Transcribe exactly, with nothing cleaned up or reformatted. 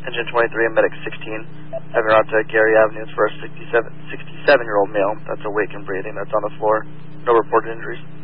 Engine twenty-three and Medic sixteen. Having route to Gary Avenue for a sixty-seven, sixty-seven-year-old male. That's awake and breathing. That's on the floor. No reported injuries.